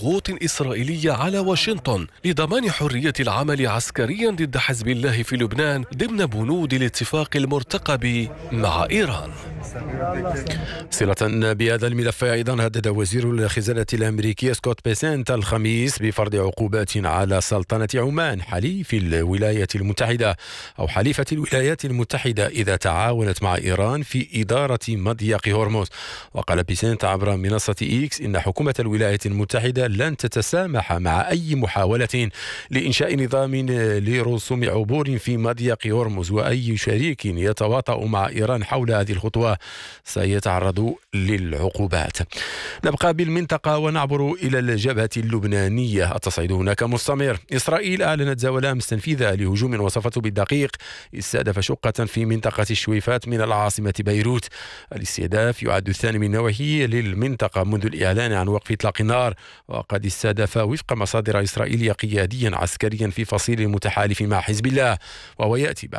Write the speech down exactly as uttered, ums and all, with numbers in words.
ضغوط إسرائيلية على واشنطن لضمان حرية العمل عسكريا ضد حزب الله في لبنان ضمن بنود الاتفاق المرتقب مع إيران. صلة بهذا الملف أيضا هدد وزير الخزانة الأمريكي سكوت بيسنت الخميس بفرض عقوبات على سلطنة عمان حليف الولايات المتحدة أو حليفة الولايات المتحدة إذا تعاونت مع إيران في إدارة مضيق هرمز. وقال بيسنت عبر منصة إكس إن حكومة الولايات المتحدة لن تتسامح مع أي محاولة لإنشاء نظام لرسوم عبور في مضيق هرمز، وأي شريك يتواطأ مع إيران حول هذه الخطوة سيتعرض للعقوبات. نبقى بالمنطقة ونعبر إلى الجبهة اللبنانية. التصعيد هناك مستمر. إسرائيل أعلنت زوال أمس تنفيذها لهجوم وصفته بالدقيق استهدف شقة في منطقة الشويفات من العاصمة بيروت. الاستهداف يعد الثاني من نوعه للمنطقة منذ الإعلان عن وقف إطلاق النار، وقد استهدف وفق مصادر إسرائيلية قياديا عسكريا في فصيل متحالف مع حزب الله، وهو يأتي